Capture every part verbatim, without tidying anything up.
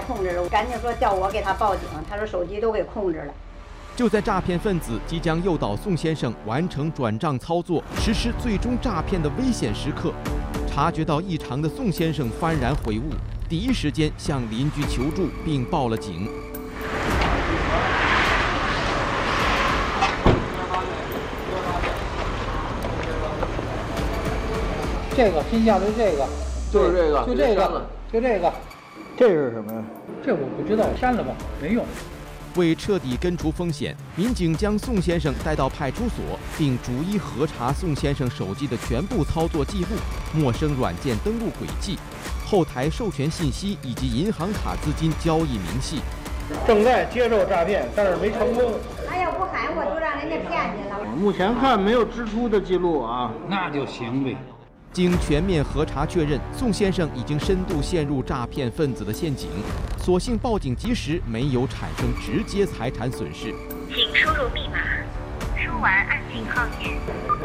控制了，赶紧说叫我给他报警，他说手机都给控制了。 就在诈骗分子即将诱导宋先生完成转账操作，实施最终诈骗的危险时刻，察觉到异常的宋先生幡然悔悟，第一时间向邻居求助并报了警。 这个拼下来这个， 就是这个， 就这个，就这个， 这是什么呀？ 这我不知道，删了吧，没用。 为彻底根除风险，民警将宋先生带到派出所，并逐一核查宋先生手机的全部操作记录、陌生软件登录轨迹、后台授权信息以及银行卡资金交易明细。 正在接受诈骗，但是没成功。 他要不喊我，就让人家骗去了。 目前看没有支出的记录啊， 那就行呗。 经全面核查确认，宋先生已经深度陷入诈骗分子的陷阱，所幸报警及时，没有产生直接财产损失。 请输入密码，输完按信号键。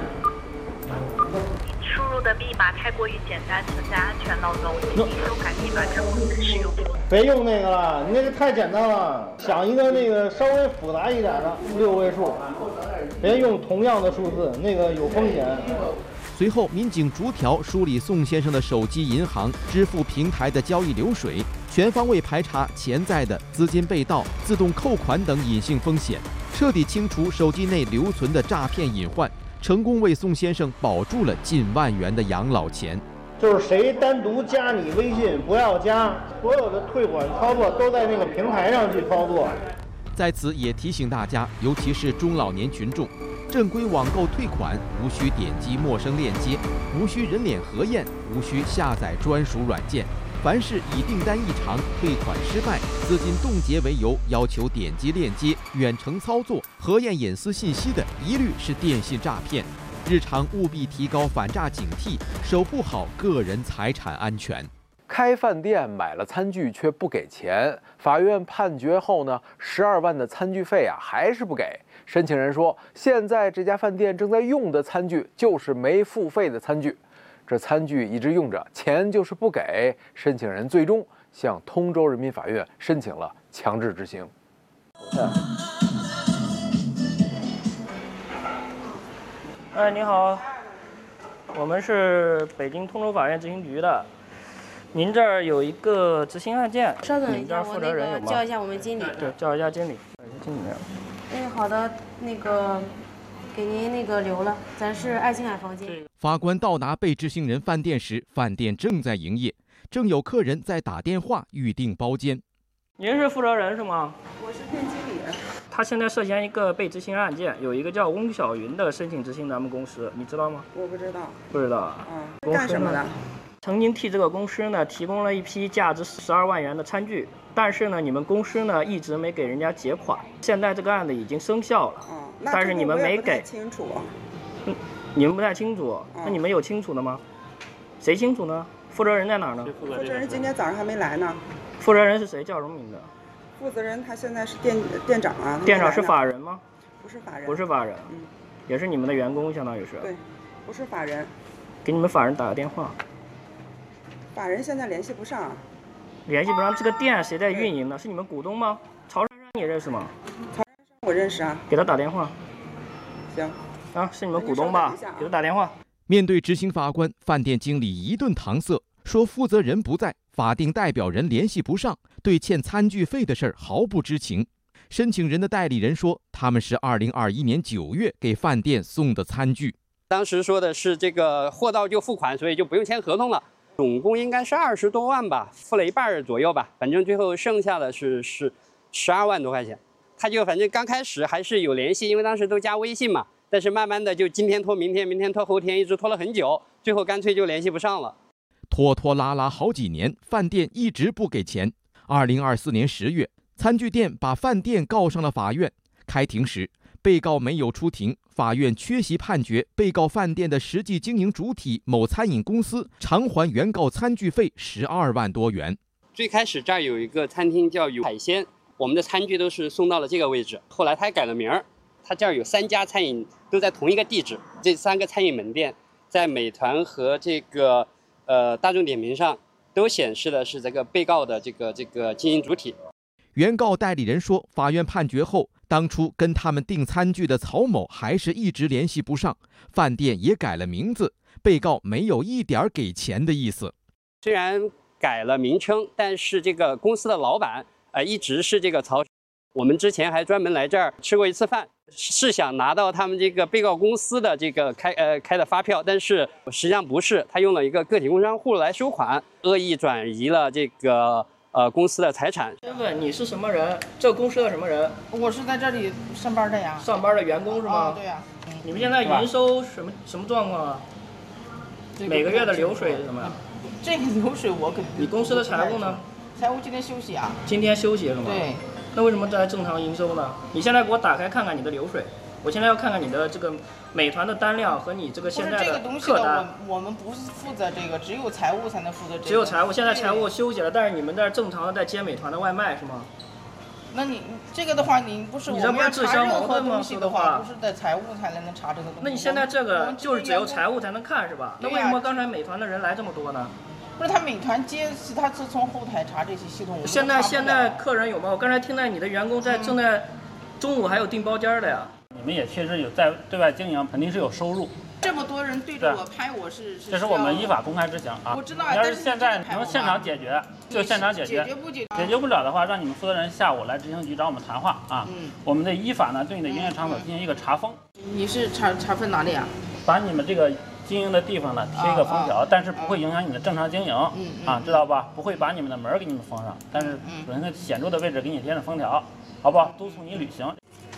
输入的密码太过于简单，存在安全漏洞，请你修改密码之后再使用。 别用那个了，你那个太简单了，想一个那个稍微复杂一点的六位数，别用同样的数字，那个有风险。 随后，民警逐条梳理宋先生的手机、银行、支付平台的交易流水，全方位排查潜在的资金被盗、自动扣款等隐性风险，彻底清除手机内留存的诈骗隐患，成功为宋先生保住了近万元的养老钱。 就是谁单独加你微信不要加，所有的退款操作都在那个平台上去操作。 在此也提醒大家，尤其是中老年群众，正规网购退款无需点击陌生链接，无需人脸核验，无需下载专属软件。凡是以订单异常、退款失败、资金冻结为由要求点击链接、远程操作、核验隐私信息的，一律是电信诈骗。日常务必提高反诈警惕，守护好个人财产安全。 开饭店买了餐具却不给钱，法院判决后呢，十二万的餐具费啊还是不给。申请人说，现在这家饭店正在用的餐具就是没付费的餐具，这餐具一直用着，钱就是不给。申请人最终向通州人民法院申请了强制执行。 哎，你好，我们是北京通州法院执行局的。您这儿有一个执行案件， 稍等一下， 负责人有吗？ 我那个叫一下我们经理。 对，叫一下经理。经理没有。 哎，好的，那个给您那个留了，咱是爱琴海房间。 法官到达被执行人饭店时，饭店正在营业，正有客人在打电话预订包间。 您是负责人是吗？ 我是店经理。 他现在涉嫌一个被执行案件，有一个叫翁小云的申请执行咱们公司，你知道吗？ 我不知道。 不知道。 嗯，干什么的？ 曾经替这个公司呢提供了一批价值十二万元的餐具，但是呢，你们公司呢一直没给人家结款。现在这个案子已经生效了， 嗯， 但是你们没给。 清楚。 嗯，你们不太清楚，那你们有清楚的吗？谁清楚呢？负责人在哪儿呢？ 负责人今天早上还没来呢。 负责人是谁？叫什么名字？ 负责人他现在是店店长啊。 店长是法人吗？ 不是法人。 不是法人，嗯，也是你们的员工，相当于是。 对，不是法人。给你们法人打个电话。 法人现在联系不上。 联系不上，这个店谁在运营呢？是你们股东吗？曹珊珊你认识吗？ 曹珊珊我认识啊。 给他打电话。 行。 啊，是你们股东吧？给他打电话。 面对执行法官，饭店经理一顿搪塞，说负责人不在，法定代表人联系不上，对欠餐具费的事儿毫不知情。申请人的代理人说，他们是二零二一年九月给饭店送的餐具， 当时说的是这个货到就付款，所以就不用签合同了。总共应该是二十多万吧，付了一半左右吧，反正最后剩下的是是十二万多块钱。他就反正刚开始还是有联系，因为当时都加微信嘛，但是慢慢的就今天拖明天，明天拖后天，一直拖了很久，最后干脆就联系不上了。 拖拖拉拉好几年，饭店一直不给钱。二零二四年十月，餐具店把饭店告上了法院。开庭时，被告没有出庭，法院缺席判决被告饭店的实际经营主体某餐饮公司偿还原告餐具费十二万多元。 最开始这儿有一个餐厅叫有海鲜，我们的餐具都是送到了这个位置，后来他还改了名儿，他这儿有三家餐饮都在同一个地址，这三个餐饮门店在美团和这个呃大众点评上都显示的是这个被告的这个这个经营主体。 原告代理人说，法院判决后，当初跟他们订餐具的曹某还是一直联系不上，饭店也改了名字，被告没有一点给钱的意思。 虽然改了名称，但是这个公司的老板呃一直是这个曹。我们之前还专门来这儿吃过一次饭，是想拿到他们这个被告公司的这个开呃开的发票，但是实际上不是，他用了一个个体工商户来收款，恶意转移了这个呃公司的财产。 身份，你是什么人？这个公司的什么人？ 我是在这里上班的呀。 上班的员工是吗？ 啊，对呀。 你们现在营收什么什么状况啊？每个月的流水是什么呀？ 这个流水我可你公司的财务呢？ 财务今天休息啊。 今天休息是吗？ 对。 那为什么在正常营收呢？你现在给我打开看看你的流水，我现在要看看你的这个美团的单量和你这个现在的客单。 我我们不是负责这个，只有财务才能负责这个。 只有财务，现在财务休息了，但是你们在正常的在接美团的外卖是吗？ 那你这个的话，你不是我们要查任何东西的话，不是在财务才能查这个东西。 那你现在这个就是只有财务才能看是吧？那为什么刚才美团的人来这么多呢？ 不是他美团接，他是从后台查这些系统。 现在现在客人有吗？我刚才听到你的员工在正在中午还有订包间的呀。 你们也确实有在对外经营，肯定是有收入。 这么多人对着我拍，我是这是我们依法公开执行啊。 我知道， 要是现在能现场解决，就现场解决。 解决不解解决不了的话，让你们负责人下午来执行局找我们谈话啊。嗯。我们的依法呢，对你的营业场所进行一个查封。 你是查查封哪里啊？ 把你们这个经营的地方呢贴一个封条，但是不会影响你的正常经营，啊，知道吧？不会把你们的门给你们封上，但是有一个显著的位置给你贴上封条，好不好？督促你履行。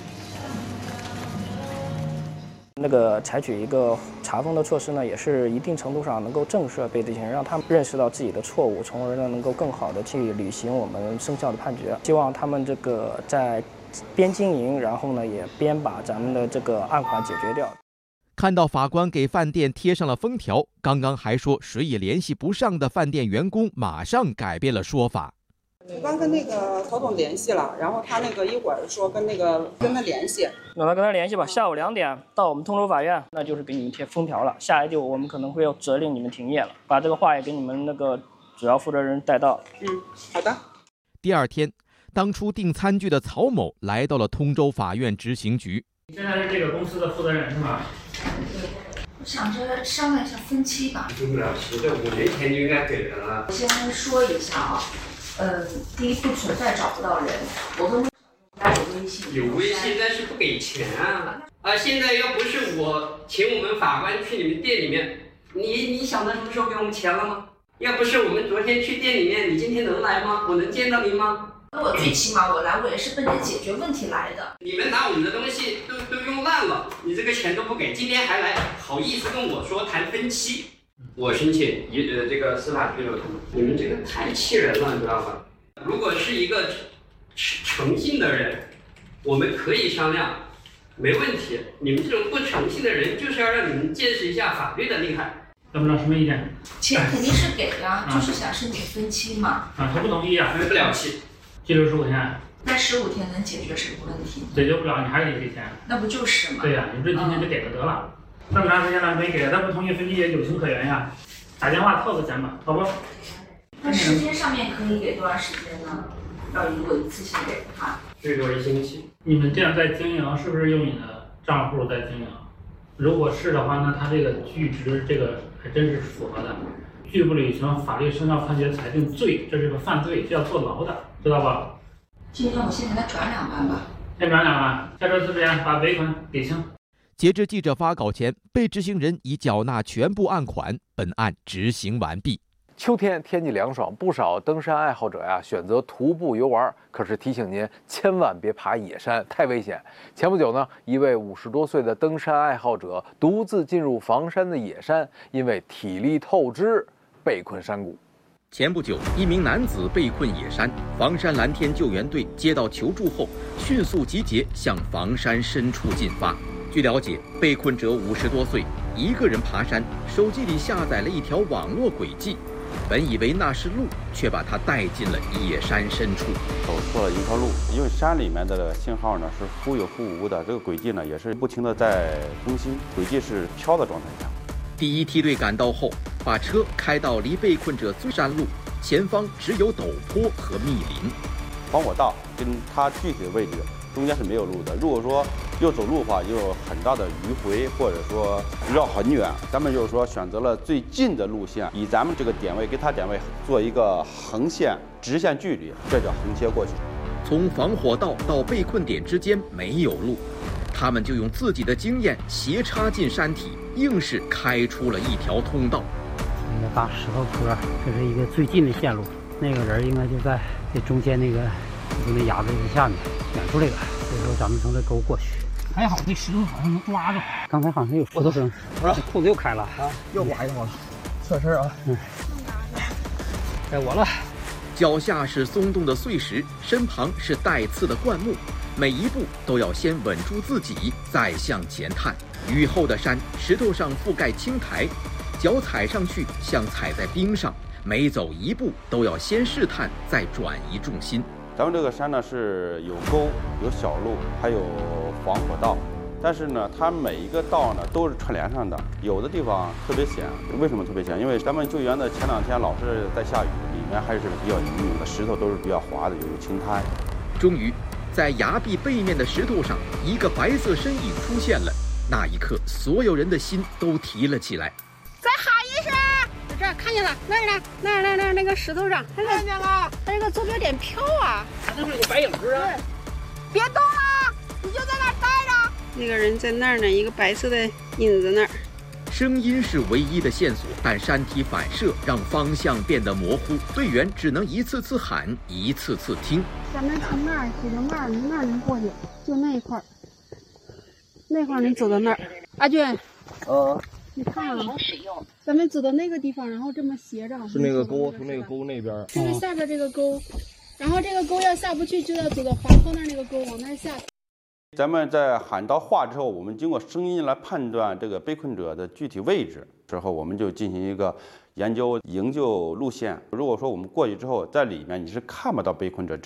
那个采取一个查封的措施呢，也是一定程度上能够震慑被执行人，让他们认识到自己的错误，从而呢能够更好的去履行我们生效的判决。希望他们这个在边经营，然后呢也边把咱们的这个案款解决掉。 看到法官给饭店贴上了封条，刚刚还说谁也联系不上的饭店员工马上改变了说法。 我刚跟那个曹总联系了，然后他那个一会儿说跟那个跟他联系， 那他跟他联系吧。下午两点到我们通州法院，那就是给你们贴封条了。下一步我们可能会要责令你们停业了，把这个话也给你们那个主要负责人带到。 嗯，好的。 第二天，当初订餐具的曹某来到了通州法院执行局。 你现在是这个公司的负责人是吗？ 我想着商量一下分期吧。 分不了期，这五年前就应该给人了。 我先说一下啊，呃，第一不存在找不到人，我跟他有微信。 有微信，但是不给钱啊！啊，现在要不是我请我们法官去你们店里面，你你想到什么时候给我们钱了吗？要不是我们昨天去店里面，你今天能来吗？我能见到您吗？ 那我最起码我来，我也是奔着解决问题来的。 你们拿我们的东西都都用烂了，你这个钱都不给，今天还来好意思跟我说谈分期？我申请一呃这个司法拘留他们，你们这个太气人了，你知道吧？如果是一个诚信的人，我们可以商量，没问题。你们这种不诚信的人，就是要让你们见识一下法律的厉害。 要不然什么意见？ 钱肯定是给呀、啊，就是想申请分期嘛。 啊，他不同意啊， 分不了期。 拘留十五天。 那十五天能解决什么问题？ 解决不了，你还得给钱。 那不就是吗？ 对呀、啊，你这今天就给他得了。嗯、这么长时间了没给，他不同意分期也有情可原呀。打电话套个钱吧，好不？ 那时间上面可以给多长时间呢？要如果一次性给的话， 最多一星期。 你们这样在经营，是不是用你的账户在经营？如果是的话，那他这个据职这个还真是符合的。拒不履行法律生效判决裁定罪，这是个犯罪，是要坐牢的，知道吧？ 今天我先给他转两万吧。 先转两万，下周四前把尾款给清。 截至记者发稿前，被执行人已缴纳全部案款，本案执行完毕。 秋天天气凉爽，不少登山爱好者呀选择徒步游玩。可是提醒您，千万别爬野山，太危险。前不久呢，一位五十多岁的登山爱好者独自进入房山的野山，因为体力透支，被困山谷。 前不久，一名男子被困野山，房山蓝天救援队接到求助后，迅速集结向房山深处进发。据了解，被困者五十多岁，一个人爬山，手机里下载了一条网络轨迹。本以为那是路，却把他带进了野山深处。 走错了一条路，因为山里面的信号呢是忽有忽无的，这个轨迹呢也是不停的在更新，轨迹是飘的状态下。 第一梯队赶到后，把车开到离被困者最山路前方只有陡坡和密林。 防火道跟它具体的位置中间是没有路的。如果说要走路的话，就有很大的迂回，或者说绕很远。咱们就是说选择了最近的路线，以咱们这个点位跟它点位做一个横线直线距离，这叫横切过去。 从防火道到被困点之间没有路，他们就用自己的经验斜插进山体，硬是开出了一条通道。 那个大石头坡，这是一个最近的线路，那个人应该就在这中间那个就那崖子下面选出来了，所以说咱们从这沟过去。还好这石头好像能抓着，刚才好像有石头声，裤子又开了啊，又刮一通了，错事啊。嗯，该我了。 脚下是松动的碎石，身旁是带刺的灌木，每一步都要先稳住自己，再向前探。雨后的山，石头上覆盖青苔，脚踩上去像踩在冰上，每走一步都要先试探，再转移重心。 咱们这个山呢是有沟、有小路，还有防火道，但是呢，它每一个道呢都是串联上的，有的地方特别险。为什么特别险？因为咱们救援的前两天老是在下雨，里面还是比较泥泞的，石头都是比较滑的，有青苔。 终于，在崖壁背面的石头上，一个白色身影出现了。那一刻，所有人的心都提了起来。 再喊一声！在这儿看见了，那儿呢？那儿那儿那儿那个石头上，看见了。它这个坐标点飘啊， 那是有白影子啊！ 别动了，你就在那儿待着。那个人在那儿呢，一个白色的影子那儿。 声音是唯一的线索，但山体反射让方向变得模糊，队员只能一次次喊，一次次听。 咱们从那儿走到那儿，那儿能过去，就那一块儿，那块儿你走到那儿。阿俊， 呃， 你看啊，咱们走到那个地方，然后这么斜着， 是那个沟，从那个沟那边， 就是下边这个沟，然后这个沟要下不去，就要走到黄河那儿那个沟，往那儿下。 咱们在喊到话之后，我们经过声音来判断这个被困者的具体位置之后，我们就进行一个研究营救路线。如果说我们过去之后，在里面你是看不到被困者。